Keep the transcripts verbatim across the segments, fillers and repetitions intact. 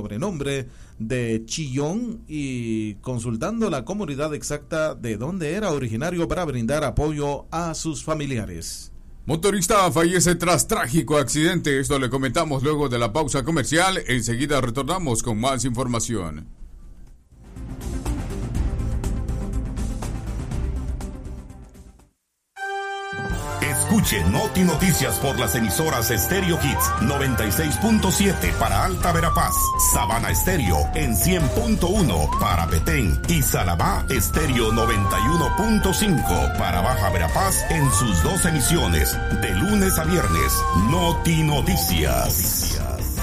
sobrenombre de Chillón y consultando la comunidad exacta de dónde era originario para brindar apoyo a sus familiares. Motorista fallece tras trágico accidente. Esto le comentamos luego de la pausa comercial. Enseguida retornamos con más información. Escuche Noti Noticias por las emisoras Stereo Hits noventa y seis punto siete para Alta Verapaz, Sabana Estéreo en cien punto uno para Petén y Salabá Estéreo noventa y uno punto cinco para Baja Verapaz en sus dos emisiones de lunes a viernes. Noti Noticias.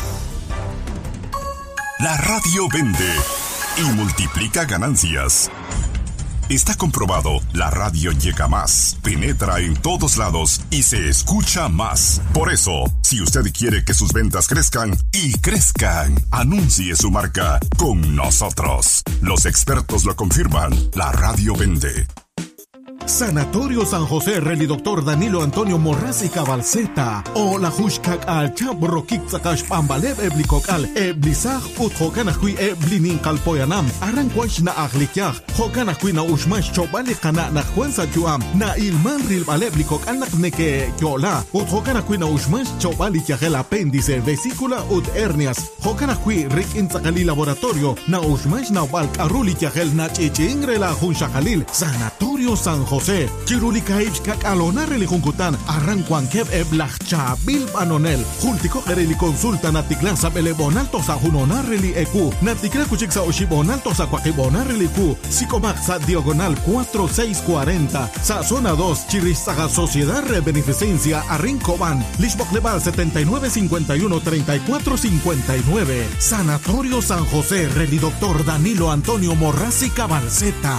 La radio vende y multiplica ganancias. Está comprobado, la radio llega más, penetra en todos lados y se escucha más. Por eso, si usted quiere que sus ventas crezcan y crezcan, anuncie su marca con nosotros. Los expertos lo confirman, la radio vende. Sanatorio San José, Reli Doctor Danilo Antonio Morraz y Cabalceta. O la Hushkak al Chabro Kitsakash Pambalev Eblikok al Eblisaj Ut Hokanakui Eblinin Kalpoyanam. Arranquash na Aglikyaj. Hokanakui na Ushmash Chobali Kana na Juensa Juam. Na Ilman Ril Baleblikok al Nakneke Yola. Ut Hokanakui na Ushmash Chobali Yagel Apéndice, Vesícula Ut Hernias. Hokanakui Rik Inzakali Laboratorio. Na Ushmash na Balk Aruli Yagel na Chichingre la Hunshakalil. Sanatorio San José. Chirulika Kak Alona Relikunkutan, Arranquan Kev Eblachcha, Bil Banonel, Jultico Ereli Consulta, Naticlanza Belebonalto sa Junona Reli Ecu, Naticla Cuchixa Oshibonalto sa Quaquibona Relicu, Psicomaxa Diagonal cuatro seis cuarenta, Sa Zona dos, Chirizaga Sociedad Rebeneficencia, Arrincoban, Lishbok Leval setenta y nueve cincuenta y uno treinta y cuatro cincuenta y nueve, Sanatorio San José, Reli Doctor Danilo Antonio Morraz y Cabalceta.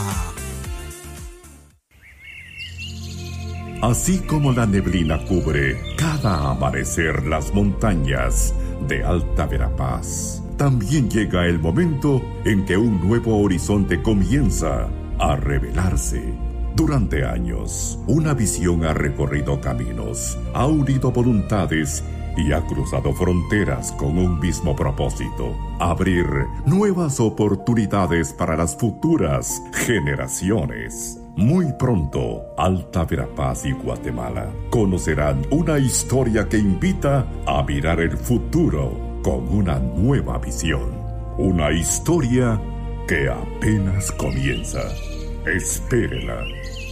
Así como la neblina cubre cada amanecer las montañas de Alta Verapaz, también llega el momento en que un nuevo horizonte comienza a revelarse. Durante años, una visión ha recorrido caminos, ha unido voluntades y ha cruzado fronteras con un mismo propósito: abrir nuevas oportunidades para las futuras generaciones. Muy pronto, Alta Verapaz y Guatemala conocerán una historia que invita a mirar el futuro con una nueva visión. Una historia que apenas comienza. Espérela.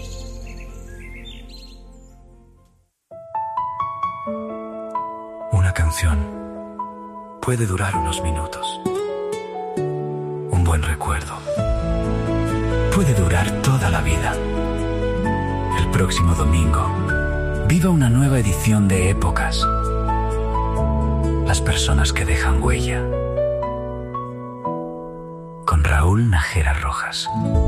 Una canción puede durar unos minutos. Un buen recuerdo puede durar toda la vida. El próximo domingo, viva una nueva edición de Épocas. Las personas que dejan huella. Con Raúl Nájera Rojas.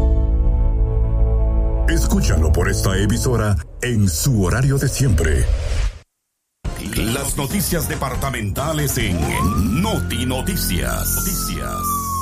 Escúchalo por esta emisora en su horario de siempre. Las noticias departamentales en Noti Noticias. Noticias.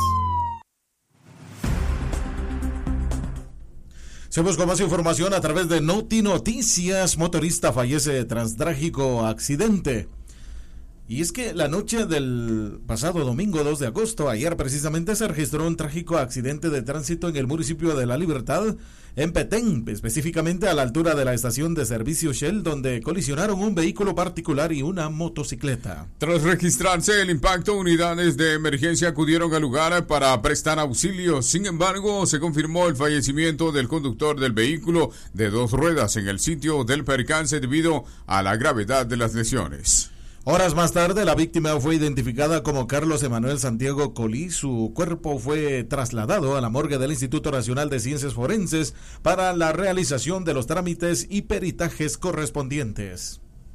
Seguimos con más información a través de Noti Noticias. Motorista fallece tras trágico accidente. Y es que la noche del pasado domingo dos de agosto, ayer precisamente, se registró un trágico accidente de tránsito en el municipio de La Libertad, en Petén, específicamente a la altura de la estación de servicio Shell, donde colisionaron un vehículo particular y una motocicleta. Tras registrarse el impacto, unidades de emergencia acudieron al lugar para prestar auxilio. Sin embargo, se confirmó el fallecimiento del conductor del vehículo de dos ruedas en el sitio del percance debido a la gravedad de las lesiones. Horas más tarde, la víctima fue identificada como Carlos Emanuel Santiago Colí. Su cuerpo fue trasladado a la morgue del Instituto Nacional de Ciencias Forenses para la realización de los trámites y peritajes correspondientes.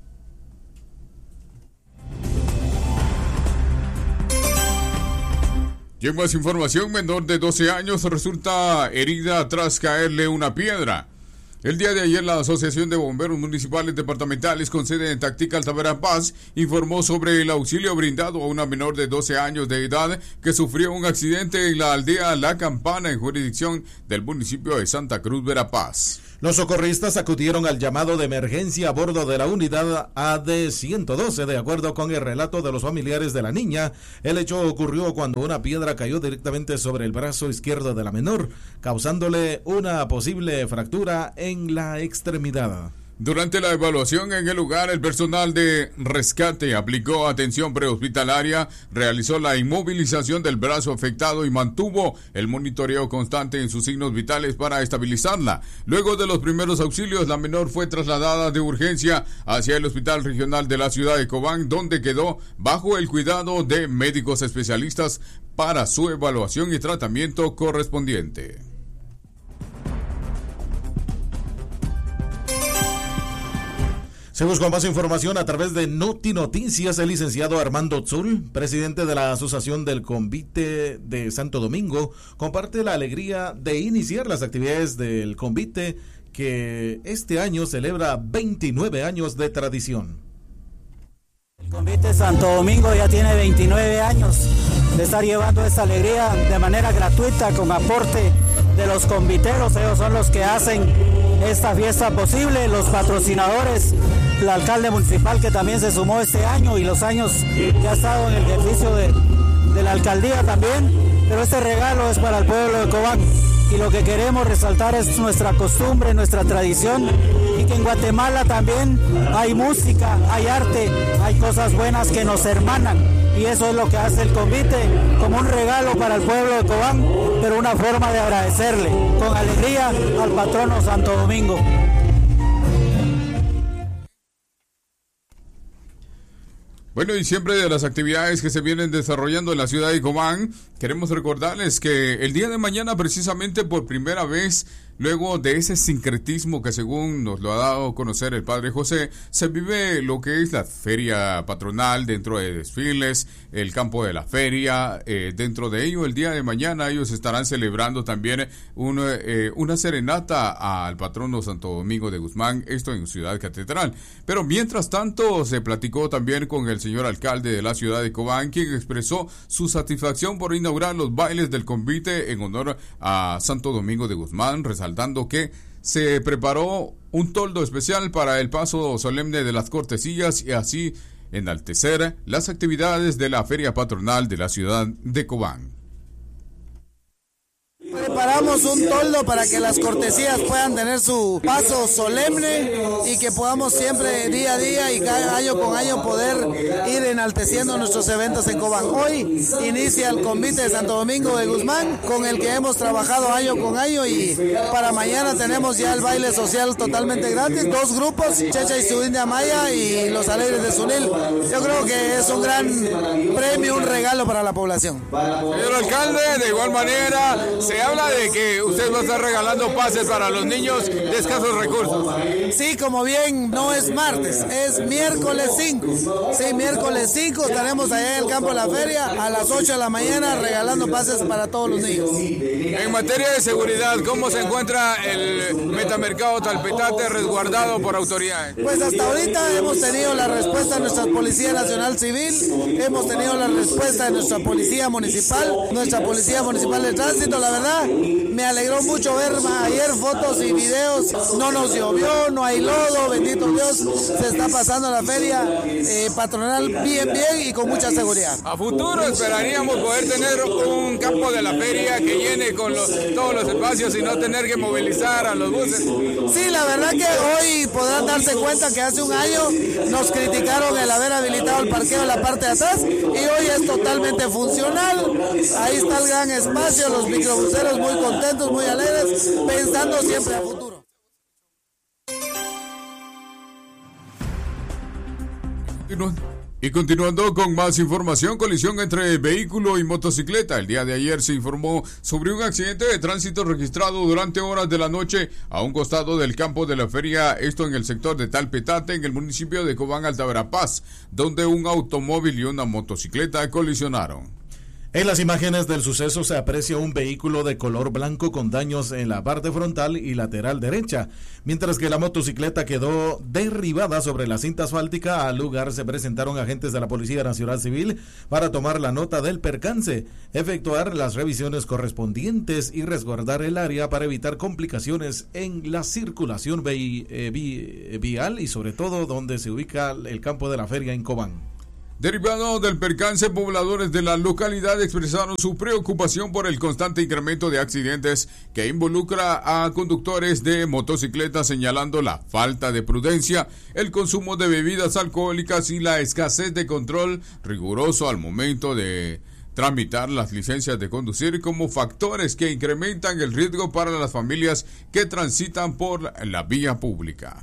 Y en más información, menor de doce años resulta herida tras caerle una piedra. El día de ayer, la Asociación de Bomberos Municipales Departamentales con sede en Tactica, Alta Verapaz, informó sobre el auxilio brindado a una menor de doce años de edad que sufrió un accidente en la aldea La Campana, en jurisdicción del municipio de Santa Cruz, Verapaz. Los socorristas acudieron al llamado de emergencia a bordo de la unidad A D ciento doce. De acuerdo con el relato de los familiares de la niña, el hecho ocurrió cuando una piedra cayó directamente sobre el brazo izquierdo de la menor, causándole una posible fractura en la extremidad. Durante la evaluación en el lugar, el personal de rescate aplicó atención prehospitalaria, realizó la inmovilización del brazo afectado y mantuvo el monitoreo constante en sus signos vitales para estabilizarla. Luego de los primeros auxilios, la menor fue trasladada de urgencia hacia el Hospital Regional de la ciudad de Cobán, donde quedó bajo el cuidado de médicos especialistas para su evaluación y tratamiento correspondiente. Seguimos con más información a través de Noti Noticias. El licenciado Armando Tzul, presidente de la Asociación del Convite de Santo Domingo, comparte la alegría de iniciar las actividades del Convite, que este año celebra veintinueve años de tradición. El Convite Santo Domingo ya tiene veintinueve años de estar llevando esta alegría de manera gratuita con aporte de los conviteros. Ellos son los que hacen esta fiesta posible, los patrocinadores, el alcalde municipal que también se sumó este año y los años que ha estado en el ejercicio de, de la alcaldía también, pero este regalo es para el pueblo de Cobán y lo que queremos resaltar es nuestra costumbre, nuestra tradición, y que en Guatemala también hay música, hay arte, hay cosas buenas que nos hermanan, y eso es lo que hace el convite como un regalo para el pueblo de Cobán, pero una forma de agradecerle con alegría al patrono Santo Domingo. Bueno, y siempre de las actividades que se vienen desarrollando en la ciudad de Cobán, queremos recordarles que el día de mañana, precisamente por primera vez, luego de ese sincretismo que según nos lo ha dado a conocer el Padre José, se vive lo que es la feria patronal dentro de desfiles, el campo de la feria. Eh, dentro de ello, el día de mañana ellos estarán celebrando también un, eh, una serenata al patrono Santo Domingo de Guzmán, esto en Ciudad Catedral. Pero mientras tanto se platicó también con el señor alcalde de la ciudad de Cobán, quien expresó su satisfacción por inaugurar los bailes del convite en honor a Santo Domingo de Guzmán, resaltando que se preparó un toldo especial para el paso solemne de las cortesías y así enaltecer las actividades de la feria patronal de la ciudad de Cobán. Preparamos un toldo para que las cortesías puedan tener su paso solemne y que podamos siempre día a día y cada año con año poder ir enalteciendo nuestros eventos en Cobán. Hoy inicia el convite de Santo Domingo de Guzmán, con el que hemos trabajado año con año, y para mañana tenemos ya el baile social totalmente gratis, dos grupos, Checha y su India Maya y los Alegres de Sunil. Yo creo que es un gran premio, un regalo para la población. Señor alcalde, de igual manera se habla de que usted va a estar regalando pases para los niños de escasos recursos. Sí, como bien, no es martes, es miércoles cinco. Sí, miércoles cinco estaremos allá en el campo de la feria a las ocho de la mañana regalando pases para todos los niños. En materia de seguridad, ¿cómo se encuentra el metamercado Talpetate resguardado por autoridades? Pues hasta ahorita hemos tenido la respuesta de nuestra Policía Nacional Civil, hemos tenido la respuesta de nuestra Policía Municipal, nuestra Policía Municipal de Tránsito. La verdad, me alegró mucho ver ayer fotos y videos. No nos llovió, no hay lodo, bendito Dios, se está pasando la feria eh, patronal bien, bien y con mucha seguridad. A futuro esperaríamos poder tener un campo de la feria que llene con los, todos los espacios y no tener que movilizar a los buses. Sí, la verdad que hoy podrán darse cuenta que hace un año nos criticaron el haber habilitado el parqueo en la parte de atrás y hoy es totalmente funcional. Ahí está el gran espacio, los microbuseros muy contentos, muy alegres, pensando siempre a futuro. Y continuando con más información, colisión entre vehículo y motocicleta. El día de ayer se informó sobre un accidente de tránsito registrado durante horas de la noche a un costado del campo de la feria, esto en el sector de Talpetate, en el municipio de Cobán, Alta Verapaz, donde un automóvil y una motocicleta colisionaron. En las imágenes del suceso se aprecia un vehículo de color blanco con daños en la parte frontal y lateral derecha, mientras que la motocicleta quedó derribada sobre la cinta asfáltica. Al lugar se presentaron agentes de la Policía Nacional Civil para tomar la nota del percance, efectuar las revisiones correspondientes y resguardar el área para evitar complicaciones en la circulación vi- eh, vi- vial y sobre todo donde se ubica el campo de la feria en Cobán. Derivado del percance, pobladores de la localidad expresaron su preocupación por el constante incremento de accidentes que involucra a conductores de motocicletas, señalando la falta de prudencia, el consumo de bebidas alcohólicas y la escasez de control riguroso al momento de tramitar las licencias de conducir como factores que incrementan el riesgo para las familias que transitan por la vía pública.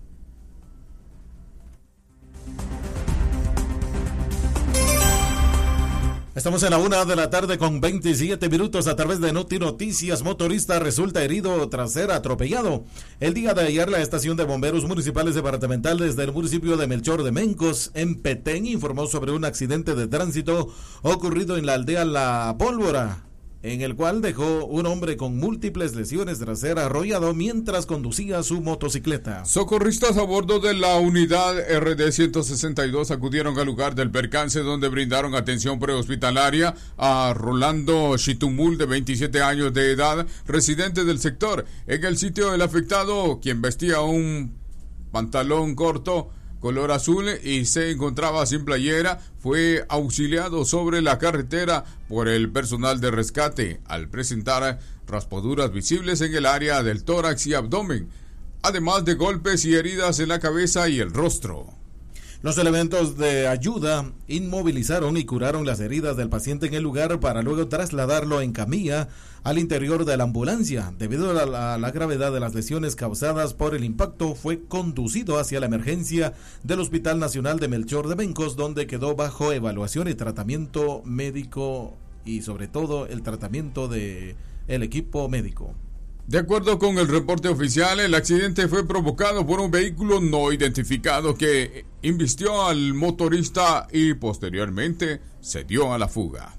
Estamos en la una de la tarde con veintisiete minutos a través de Noti Noticias. Motorista resulta herido tras ser atropellado. El día de ayer, la estación de bomberos municipales departamentales del municipio de Melchor de Mencos, en Petén, informó sobre un accidente de tránsito ocurrido en la aldea La Pólvora, en el cual dejó un hombre con múltiples lesiones tras ser arrollado mientras conducía su motocicleta. Socorristas a bordo de la unidad R D ciento sesenta y dos acudieron al lugar del percance, donde brindaron atención prehospitalaria a Rolando Chitumul, de veintisiete años de edad, residente del sector. En el sitio del afectado, quien vestía un pantalón corto color azul y se encontraba sin playera, fue auxiliado sobre la carretera por el personal de rescate al presentar raspaduras visibles en el área del tórax y abdomen, además de golpes y heridas en la cabeza y el rostro. Los elementos de ayuda inmovilizaron y curaron las heridas del paciente en el lugar para luego trasladarlo en camilla al interior de la ambulancia. Debido a la, a la gravedad de las lesiones causadas por el impacto, fue conducido hacia la emergencia del Hospital Nacional de Melchor de Mencos, donde quedó bajo evaluación y tratamiento médico y sobre todo el tratamiento de el equipo médico. De acuerdo con el reporte oficial, el accidente fue provocado por un vehículo no identificado que embistió al motorista y posteriormente se dio a la fuga.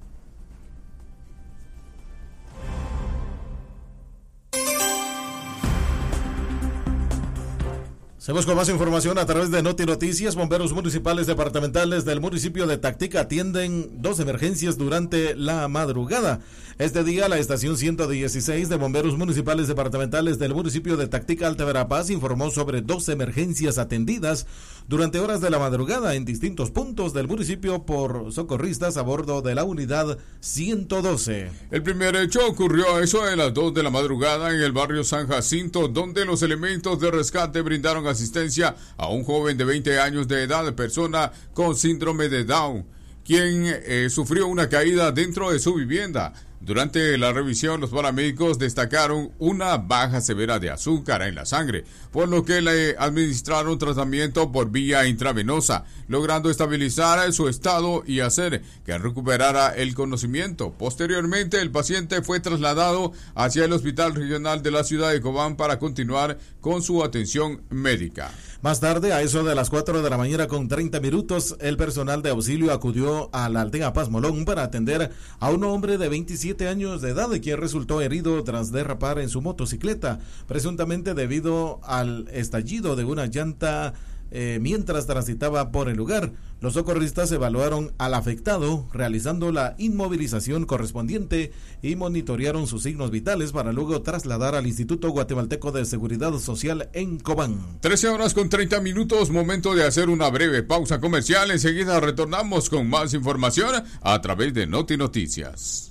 Seguimos con más información a través de Noti Noticias. Bomberos municipales departamentales del municipio de Tactica atienden dos emergencias durante la madrugada. Este día, la estación ciento dieciséis de bomberos municipales departamentales del municipio de Tactica, Alta Verapaz, informó sobre dos emergencias atendidas durante horas de la madrugada en distintos puntos del municipio por socorristas a bordo de la unidad ciento doce. El primer hecho ocurrió a eso de las dos de la madrugada en el barrio San Jacinto, donde los elementos de rescate brindaron asistencia a un joven de veinte años de edad, persona con síndrome de Down, quien eh, sufrió una caída dentro de su vivienda. Durante la revisión, los paramédicos destacaron una baja severa de azúcar en la sangre, por lo que le administraron tratamiento por vía intravenosa, logrando estabilizar su estado y hacer que recuperara el conocimiento. Posteriormente, el paciente fue trasladado hacia el Hospital Regional de la ciudad de Cobán para continuar con su atención médica. Más tarde, a eso de las cuatro de la mañana con treinta minutos, el personal de auxilio acudió a la aldea Paz Molón para atender a un hombre de veintisiete años de edad, quien resultó herido tras derrapar en su motocicleta, presuntamente debido al estallido de una llanta eh, mientras transitaba por el lugar. Los socorristas evaluaron al afectado, realizando la inmovilización correspondiente y monitorearon sus signos vitales para luego trasladar al Instituto Guatemalteco de Seguridad Social en Cobán. trece horas con treinta minutos, momento de hacer una breve pausa comercial. Enseguida retornamos con más información a través de Noti Noticias.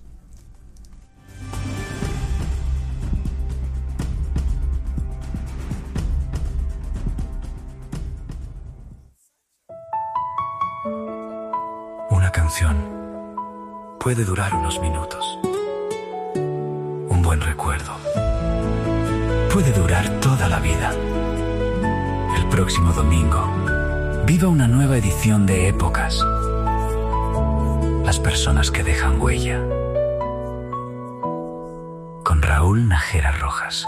Una canción puede durar unos minutos. Un buen recuerdo puede durar toda la vida. El próximo domingo, viva una nueva edición de Épocas. Las personas que dejan huella. Con Raúl Nájera Rojas.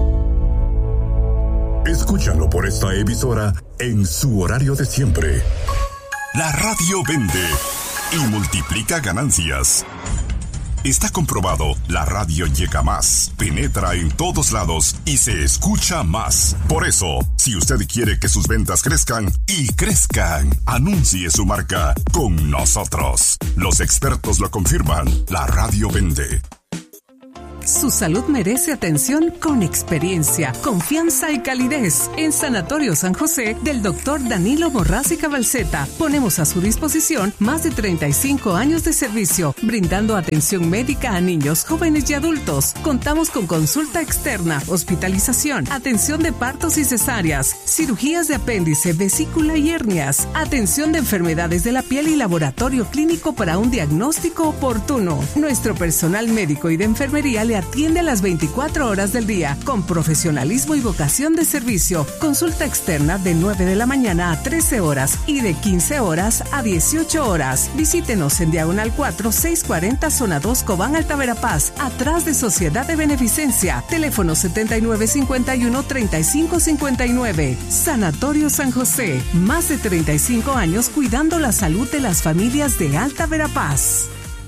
Escúchalo por esta emisora en su horario de siempre. La radio vende. y multiplica ganancias. Está comprobado, la radio llega más, penetra en todos lados y se escucha más. Por eso, si usted quiere que sus ventas crezcan y crezcan, anuncie su marca con nosotros. Los expertos lo confirman, la radio vende. Su salud merece atención con experiencia, confianza y calidez. En Sanatorio San José del doctor Danilo Morraz y Cabalceta ponemos a su disposición más de treinta y cinco años de servicio, brindando atención médica a niños, jóvenes y adultos. Contamos con consulta externa, hospitalización, atención de partos y cesáreas, cirugías de apéndice, vesícula y hernias, atención de enfermedades de la piel y laboratorio clínico para un diagnóstico oportuno. Nuestro personal médico y de enfermería le atiende a las veinticuatro horas del día con profesionalismo y vocación de servicio. Consulta externa de nueve de la mañana a trece horas y de quince horas a dieciocho horas. Visítenos en Diagonal cuatro, seiscientos cuarenta, Zona dos, Cobán, Alta Verapaz, atrás de Sociedad de Beneficencia. Teléfono setenta y nueve cincuenta y uno, treinta y cinco cincuenta y nueve. Sanatorio San José. Más de treinta y cinco años cuidando la salud de las familias de Alta Verapaz.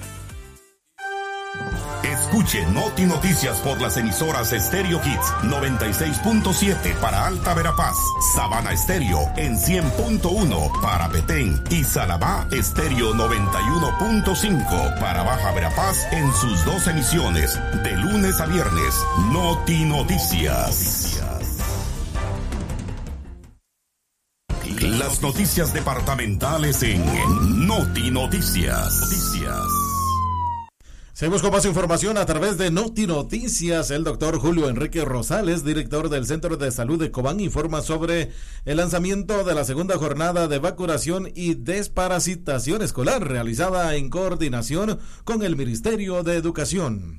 Escuche Noti Noticias por las emisoras Stereo Hits noventa y seis punto siete para Alta Verapaz, Sabana Estéreo en cien punto uno para Petén y Salabá Estéreo noventa y uno punto cinco para Baja Verapaz en sus dos emisiones, de lunes a viernes. Noti Noticias. Las noticias departamentales en Noti Noticias. Noticias. Seguimos con más información a través de Noti Noticias. El doctor Julio Enrique Rosales, director del Centro de Salud de Cobán, informa sobre el lanzamiento de la segunda jornada de vacunación y desparasitación escolar realizada en coordinación con el Ministerio de Educación.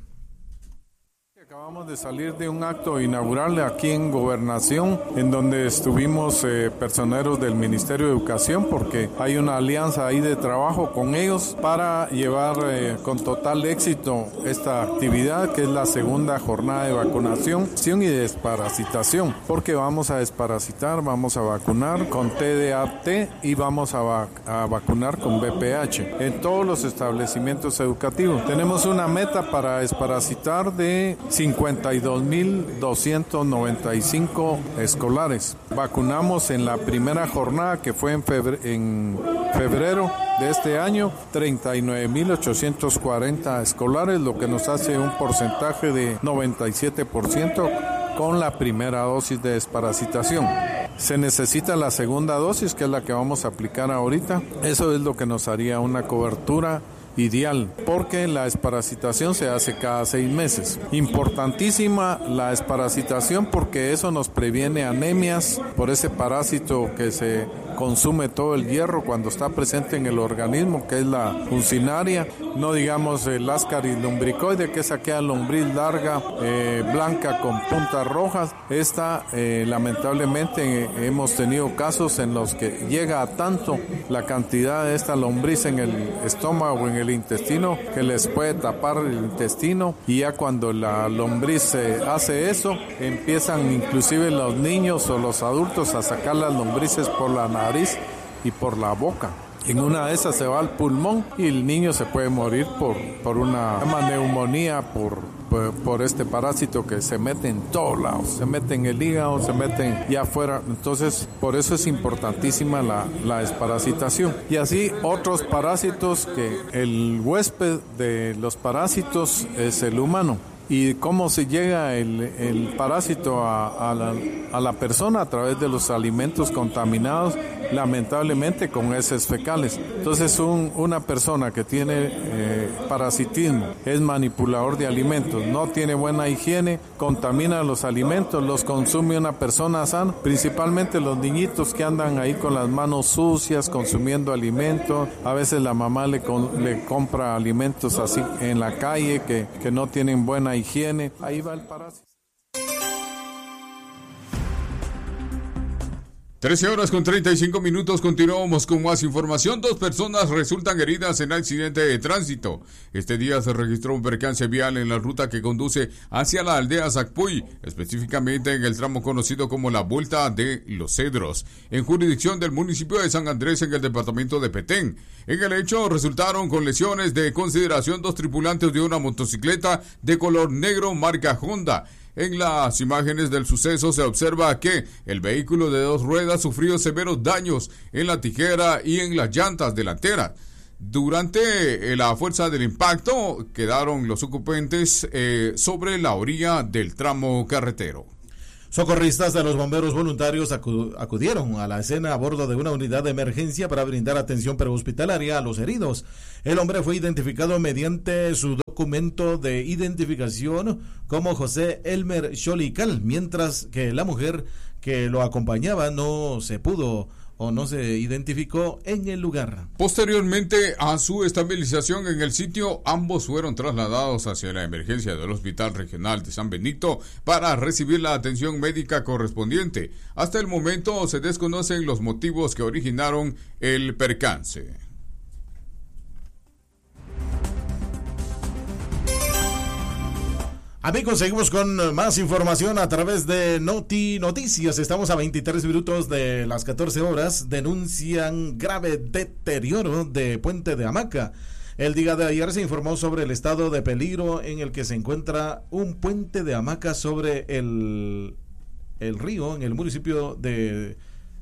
Acabamos de salir de un acto inaugural aquí en Gobernación, en donde estuvimos eh, personeros del Ministerio de Educación, porque hay una alianza ahí de trabajo con ellos para llevar eh, con total éxito esta actividad, que es la segunda jornada de vacunación y desparasitación, porque vamos a desparasitar, vamos a vacunar con T D A T y vamos a, vac- a vacunar con B P H en todos los establecimientos educativos. Tenemos una meta para desparasitar de cincuenta y dos mil doscientos noventa y cinco escolares. Vacunamos en la primera jornada, que fue en febrero, en febrero de este año, treinta y nueve mil ochocientos cuarenta escolares, lo que nos hace un porcentaje de noventa y siete por ciento con la primera dosis de desparasitación. Se necesita la segunda dosis, que es la que vamos a aplicar ahorita. Eso es lo que nos haría una cobertura ideal, porque la desparasitación se hace cada seis meses. Importantísima la desparasitación, porque eso nos previene anemias por ese parásito que se consume todo el hierro cuando está presente en el organismo, que es la uncinaria, no digamos el Ascaris lumbricoide, que es aquella lombriz larga, eh, blanca con puntas rojas. Esta eh, lamentablemente eh, hemos tenido casos en los que llega a tanto la cantidad de esta lombriz en el estómago o en el intestino que les puede tapar el intestino, y ya cuando la lombriz eh, hace eso, empiezan inclusive los niños o los adultos a sacar las lombrices por la nariz nariz y por la boca. En una de esas se va al pulmón y el niño se puede morir por, por una neumonía, por, por, por este parásito que se mete en todos lados, se mete en el hígado, se mete ya afuera. Entonces, por eso es importantísima la, la desparasitación. Y así otros parásitos, que el huésped de los parásitos es el humano. ¿Y cómo se llega el, el parásito a, a, la, a la persona? A través de los alimentos contaminados, lamentablemente con heces fecales. Entonces un, una persona que tiene eh, parasitismo, es manipulador de alimentos, no tiene buena higiene, contamina los alimentos, los consume una persona sana, principalmente los niñitos que andan ahí con las manos sucias consumiendo alimentos. A veces la mamá le, con, le compra alimentos así en la calle que, que no tienen buena higiene, ahí va el parásito. trece horas con treinta y cinco minutos, continuamos con más información. Dos personas resultan heridas en accidente de tránsito. Este día se registró un percance vial en la ruta que conduce hacia la aldea Zacpuy, específicamente en el tramo conocido como la Vuelta de los Cedros, en jurisdicción del municipio de San Andrés, en el departamento de Petén. En el hecho resultaron con lesiones de consideración dos tripulantes de una motocicleta de color negro marca Honda. En las imágenes del suceso se observa que el vehículo de dos ruedas sufrió severos daños en la tijera y en las llantas delanteras. Durante la fuerza del impacto quedaron los ocupantes eh, sobre la orilla del tramo carretero. Socorristas de los bomberos voluntarios acu- acudieron a la escena a bordo de una unidad de emergencia para brindar atención prehospitalaria a los heridos. El hombre fue identificado mediante su documento de identificación como José Elmer Xolical, mientras que la mujer que lo acompañaba no se pudo o no se identificó en el lugar. Posteriormente a su estabilización en el sitio, ambos fueron trasladados hacia la emergencia del Hospital Regional de San Benito para recibir la atención médica correspondiente. Hasta el momento se desconocen los motivos que originaron el percance. Amigos, seguimos con más información a través de Noti Noticias. Estamos a veintitrés minutos de las catorce horas. Denuncian grave deterioro de puente de hamaca. El día de ayer se informó sobre el estado de peligro en el que se encuentra un puente de hamaca sobre el, el río en el municipio de,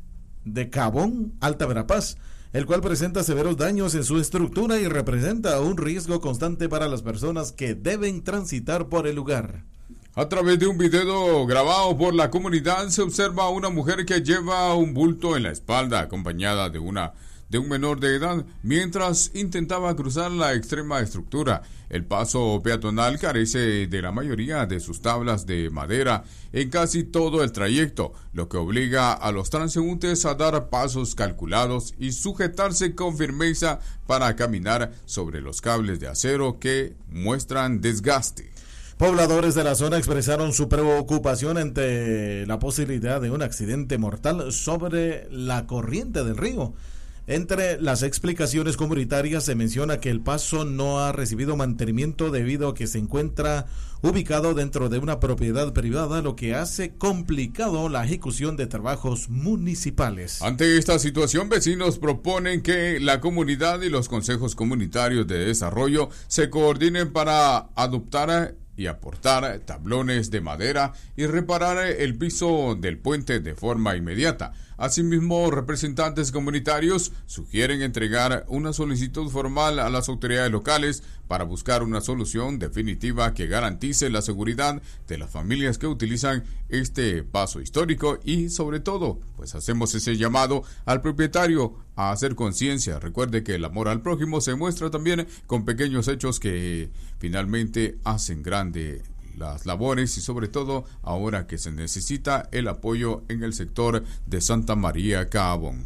de Cabón, Alta Verapaz, el cual presenta severos daños en su estructura y representa un riesgo constante para las personas que deben transitar por el lugar. A través de un video grabado por la comunidad se observa a una mujer que lleva un bulto en la espalda acompañada de una de un menor de edad mientras intentaba cruzar la extrema estructura. El paso peatonal carece de la mayoría de sus tablas de madera en casi todo el trayecto, lo que obliga a los transeúntes a dar pasos calculados y sujetarse con firmeza para caminar sobre los cables de acero que muestran desgaste. Pobladores de la zona expresaron su preocupación ante la posibilidad de un accidente mortal sobre la corriente del río. Entre las explicaciones comunitarias se menciona que el paso no ha recibido mantenimiento debido a que se encuentra ubicado dentro de una propiedad privada, lo que hace complicado la ejecución de trabajos municipales. Ante esta situación, vecinos proponen que la comunidad y los consejos comunitarios de desarrollo se coordinen para adoptar y aportar tablones de madera y reparar el piso del puente de forma inmediata. Asimismo, representantes comunitarios sugieren entregar una solicitud formal a las autoridades locales para buscar una solución definitiva que garantice la seguridad de las familias que utilizan este paso histórico y, sobre todo, pues hacemos ese llamado al propietario a hacer conciencia. Recuerde que el amor al prójimo se muestra también con pequeños hechos que finalmente hacen grande las labores y sobre todo ahora que se necesita el apoyo en el sector de Santa María Cabón.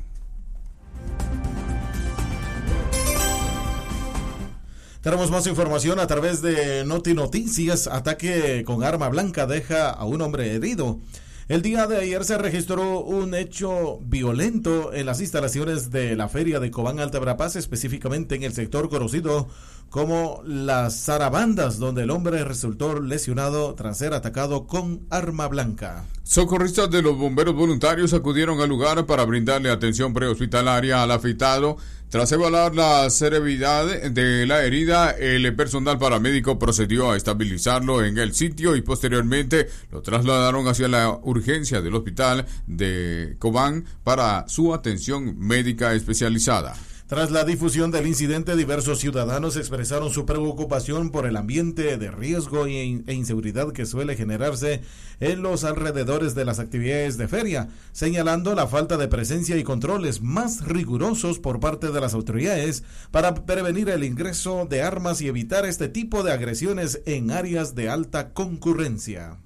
Tenemos más información a través de Noti Noticias. Ataque con arma blanca deja a un hombre herido. El día de ayer se registró un hecho violento en las instalaciones de la feria de Cobán Alta Verapaz, específicamente en el sector conocido como las Zarabandas, donde el hombre resultó lesionado tras ser atacado con arma blanca. Socorristas de los bomberos voluntarios acudieron al lugar para brindarle atención prehospitalaria al afectado. Tras evaluar la severidad de la herida, el personal paramédico procedió a estabilizarlo en el sitio y posteriormente lo trasladaron hacia la urgencia del hospital de Cobán para su atención médica especializada. Tras la difusión del incidente, diversos ciudadanos expresaron su preocupación por el ambiente de riesgo e inseguridad que suele generarse en los alrededores de las actividades de feria, señalando la falta de presencia y controles más rigurosos por parte de las autoridades para prevenir el ingreso de armas y evitar este tipo de agresiones en áreas de alta concurrencia.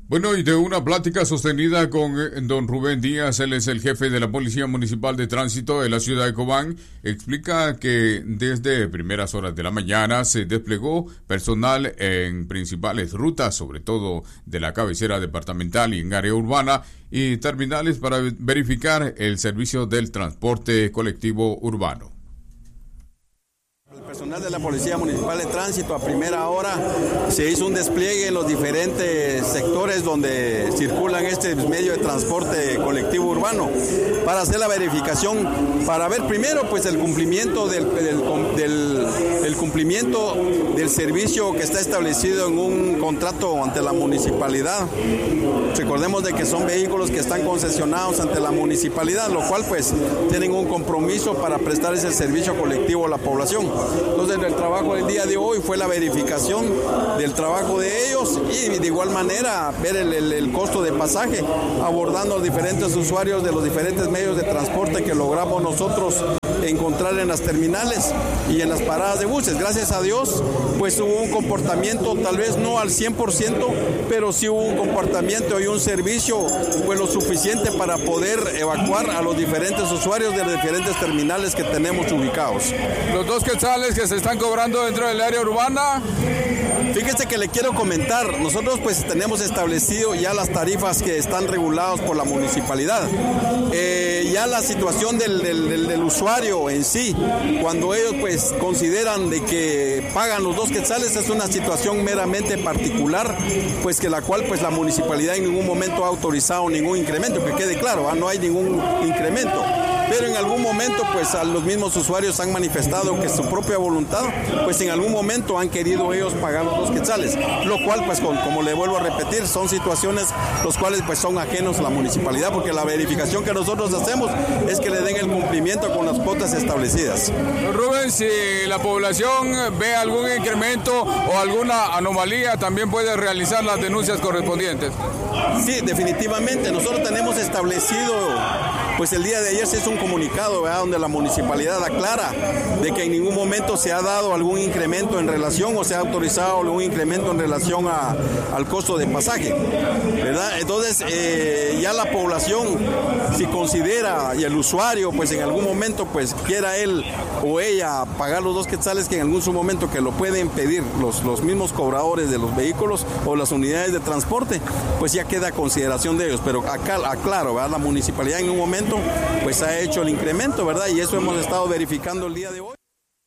Bueno, y de una plática sostenida con don Rubén Díaz, él es el jefe de la Policía Municipal de Tránsito de la ciudad de Cobán, explica que desde primeras horas de la mañana se desplegó personal en principales rutas, sobre todo de la cabecera departamental y en área urbana, y terminales para verificar el servicio del transporte colectivo urbano. El personal de la Policía Municipal de Tránsito a primera hora se hizo un despliegue en los diferentes sectores donde circulan este medio de transporte colectivo urbano para hacer la verificación, para ver primero pues el cumplimiento del, del, del, el cumplimiento del servicio que está establecido en un contrato ante la municipalidad. Recordemos de que son vehículos que están concesionados ante la municipalidad, lo cual pues tienen un compromiso para prestar ese servicio colectivo a la población. Entonces el trabajo del día de hoy fue la verificación del trabajo de ellos y de igual manera ver el, el, el costo de pasaje, abordando a los diferentes usuarios de los diferentes medios de transporte que logramos nosotros encontrar en las terminales y en las paradas de buses. Gracias a Dios, pues hubo un comportamiento, tal vez no al cien por ciento, pero sí hubo un comportamiento y un servicio pues lo suficiente para poder evacuar a los diferentes usuarios de las diferentes terminales que tenemos ubicados. Los dos quetzales que se están cobrando dentro del área urbana. Fíjese que le quiero comentar, nosotros pues tenemos establecido ya las tarifas que están reguladas por la municipalidad. Eh, ya la situación del, del, del usuario en sí, cuando ellos pues consideran de que pagan los dos quetzales, es una situación meramente particular, pues que la cual pues la municipalidad en ningún momento ha autorizado ningún incremento, que quede claro, ¿eh? No hay ningún incremento. Pero en algún momento pues a los mismos usuarios han manifestado que su propia voluntad, pues en algún momento han querido ellos pagar los dos quetzales, lo cual pues con, como le vuelvo a repetir, son situaciones los cuales pues son ajenos a la municipalidad, porque la verificación que nosotros hacemos es que le den el cumplimiento con las cuotas establecidas. Rubén, si la población ve algún incremento o alguna anomalía, también puede realizar las denuncias correspondientes. Sí, definitivamente, nosotros tenemos establecido, pues el día de ayer se hizo un comunicado, ¿verdad?, donde la municipalidad aclara de que en ningún momento se ha dado algún incremento en relación o se ha autorizado algún incremento en relación a, al costo de pasaje, ¿verdad? Entonces eh, ya la población, si considera, y el usuario pues en algún momento pues quiera él o ella pagar los dos quetzales, que en algún su momento que lo pueden pedir los, los mismos cobradores de los vehículos o las unidades de transporte, pues ya queda a consideración de ellos, pero acá aclaro, ¿verdad?, la municipalidad en un momento pues ha hecho el incremento, ¿verdad? Y eso hemos estado verificando el día de hoy.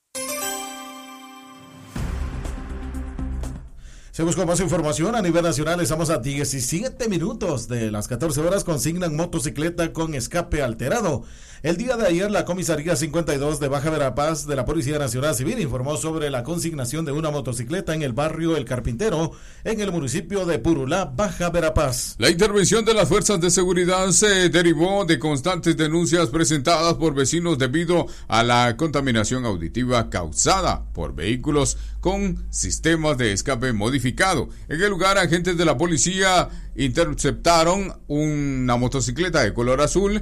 Se buscó más información a nivel nacional. Estamos a diecisiete minutos de las catorce horas. Consignan motocicleta con escape alterado. El día de ayer, la comisaría cincuenta y dos de Baja Verapaz de la Policía Nacional Civil informó sobre la consignación de una motocicleta en el barrio El Carpintero, en el municipio de Purulá, Baja Verapaz. La intervención de las fuerzas de seguridad se derivó de constantes denuncias presentadas por vecinos debido a la contaminación auditiva causada por vehículos con sistemas de escape modificado. En el lugar, agentes de la policía interceptaron una motocicleta de color azul,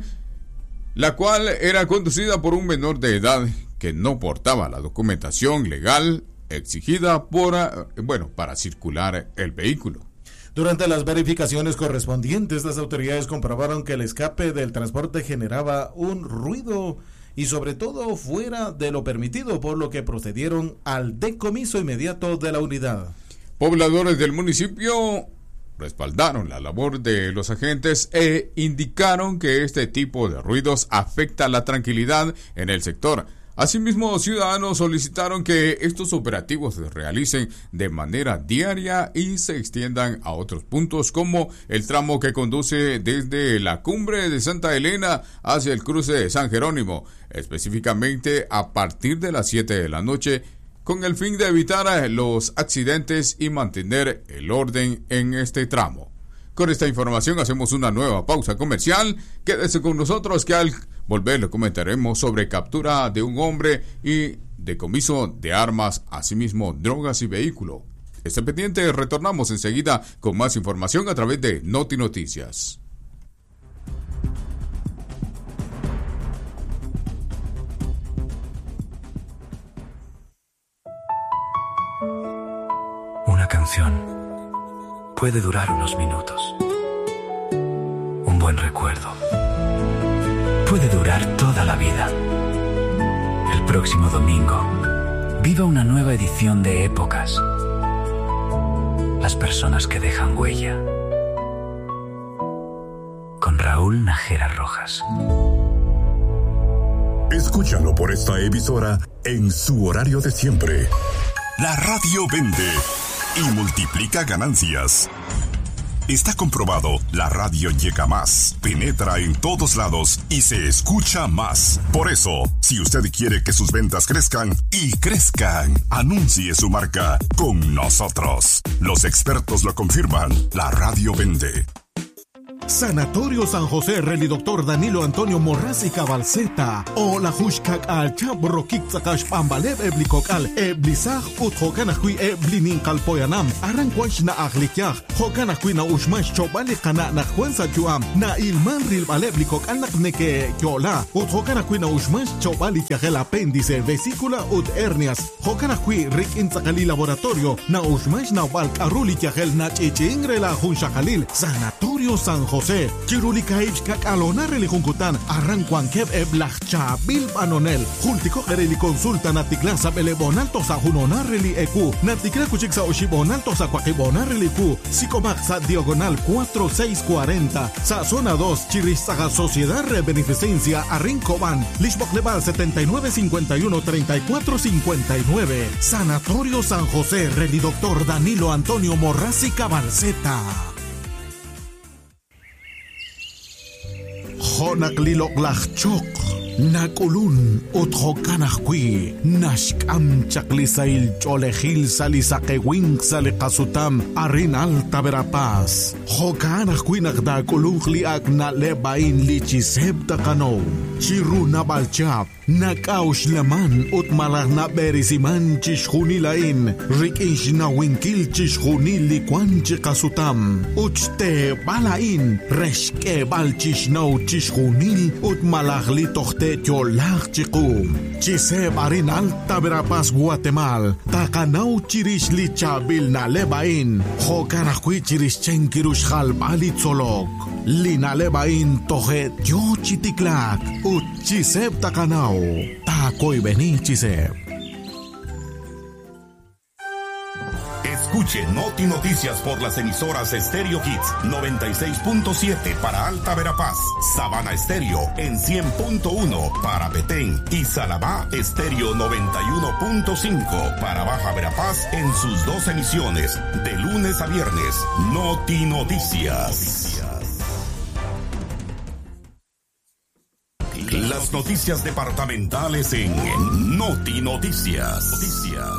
la cual era conducida por un menor de edad que no portaba la documentación legal exigida por, bueno, para circular el vehículo. Durante las verificaciones correspondientes, las autoridades comprobaron que el escape del transporte generaba un ruido y sobre todo fuera de lo permitido, por lo que procedieron al decomiso inmediato de la unidad. Pobladores del municipio respaldaron la labor de los agentes e indicaron que este tipo de ruidos afecta la tranquilidad en el sector. Asimismo, ciudadanos solicitaron que estos operativos se realicen de manera diaria y se extiendan a otros puntos, como el tramo que conduce desde la cumbre de Santa Elena hacia el cruce de San Jerónimo, específicamente a partir de las siete de la noche, con el fin de evitar los accidentes y mantener el orden en este tramo. Con esta información hacemos una nueva pausa comercial. Quédese con nosotros que al volver le comentaremos sobre captura de un hombre y decomiso de armas, asimismo drogas y vehículo. Esté pendiente, retornamos enseguida con más información a través de Noti Noticias. Una canción puede durar unos minutos. Un buen recuerdo puede durar toda la vida. El próximo domingo, viva una nueva edición de Épocas. Las personas que dejan huella. Con Raúl Najera Rojas. Escúchalo por esta emisora en su horario de siempre. La radio vende y multiplica ganancias. Está comprobado, la radio llega más, penetra en todos lados y se escucha más. Por eso, si usted quiere que sus ventas crezcan y crezcan, anuncie su marca con nosotros. Los expertos lo confirman, la radio vende. Sanatorio San José, Reli Doctor Danilo Antonio Morrasi Cabalceta, o la Hushkak al Chabrokik Sakash Pambalev Eblikok al Eblisach ut Hokanakui Eblinin Kalpoyanam, Aranquash na Aglikyach, Hokanakui na Ushmash Chobali Kana na Juanza Juam, na Ilman Ril Baleblikok al Nakneke Yola, ut Hokanakui na Ushmash Chobali Tiagel Apéndice, Vesícula ut Hernias, Hokanakui Rik Inzakali Laboratorio, na Ushmash na Balk Aruli Tiagel na Chichingre la Hunshakalil, Sanatorio San José. José, Chirulikaich Kakalona Relijunkutan, Arranquan Kev Eblachcha, Bilbanonel, Jultico Ereli Consulta Natiklasa Belebonalto sa Junona Reli Eku, Natikla Kuchiksa Oshibonalto sa Kwakibona Reliku, Psicomaxa Diagonal cuatro seis cuarenta, sa Zona dos, Chirizaga Sociedad de Beneficencia, Arrincoban, Lishbok Leval setenta y nueve cincuenta y uno treinta y cuatro cincuenta y nueve, Sanatorio San José, Reli Doctor Danilo Antonio Morrasi Cabalceta. Honak lilok lachchok, nakulun uthokanakwi, nashkam chaklisail cholejil salisakewing salikasutam, arin alta verapaz. Hokanakwi nakdakulung liak na lebain lichiseb takano, chiruna balchap. Nakaush laman ut malah na berisiman chishunilain, rikish na winkil chishunil likwan chikasutam, uchte balain, reshke balchish no chishunil ut malah litochte cholach chikum. Chiseb arin alta Verapaz Guatemal, takanau chirish lichabil na lebain, hokarakwi chirish chenkirush halbali tzolok. Lina lebain tohet yo chitiklak, ut chiseb takanau. Taco y vení, Chiseb. Escuche Noti Noticias por las emisoras Estéreo Hits noventa y seis punto siete para Alta Verapaz, Sabana Estéreo en cien punto uno para Petén y Salabá Estéreo noventa y uno punto cinco para Baja Verapaz en sus dos emisiones de lunes a viernes. Noti Noticias. Las noticias departamentales en Noti Noticias. Noticias.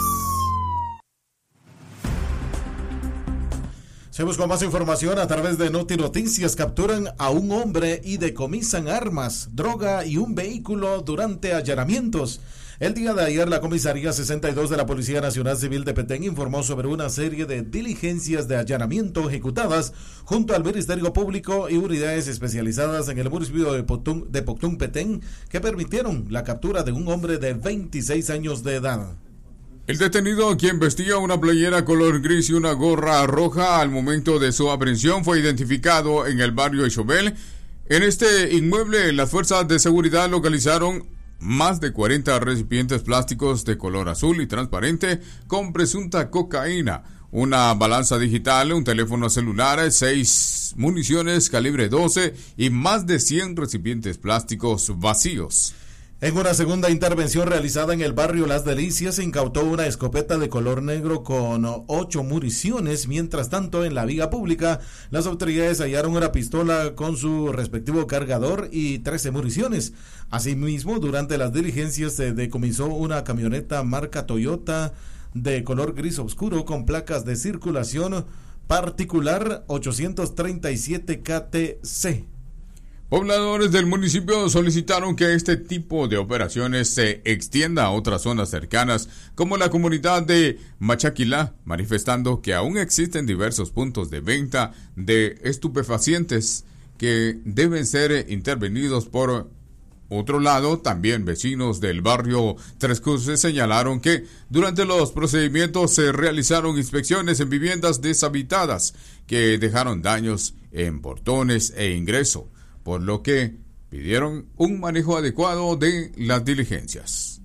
Seguimos con más información a través de Noti Noticias. Capturan a un hombre y decomisan armas, droga y un vehículo durante allanamientos. El día de ayer, la Comisaría sesenta y dos de la Policía Nacional Civil de Petén informó sobre una serie de diligencias de allanamiento ejecutadas junto al Ministerio Público y unidades especializadas en el municipio de Poctún, de Poctún, Petén, que permitieron la captura de un hombre de veintiséis años de edad. El detenido, quien vestía una playera color gris y una gorra roja al momento de su aprehensión, fue identificado en el barrio Ixobel. En este inmueble, las fuerzas de seguridad localizaron más de cuarenta recipientes plásticos de color azul y transparente con presunta cocaína, una balanza digital, un teléfono celular, seis municiones calibre doce y más de cien recipientes plásticos vacíos. En una segunda intervención realizada en el barrio Las Delicias, se incautó una escopeta de color negro con ocho municiones. Mientras tanto, en la vía pública, las autoridades hallaron una pistola con su respectivo cargador y trece municiones. Asimismo, durante las diligencias se decomisó una camioneta marca Toyota de color gris oscuro con placas de circulación particular ochocientos treinta y siete K T C. Pobladores del municipio solicitaron que este tipo de operaciones se extienda a otras zonas cercanas, como la comunidad de Machaquilá, manifestando que aún existen diversos puntos de venta de estupefacientes que deben ser intervenidos por otro lado, también vecinos del barrio Tres Cruces señalaron que durante los procedimientos se realizaron inspecciones en viviendas deshabitadas que dejaron daños en portones e ingreso, por lo que pidieron un manejo adecuado de las diligencias.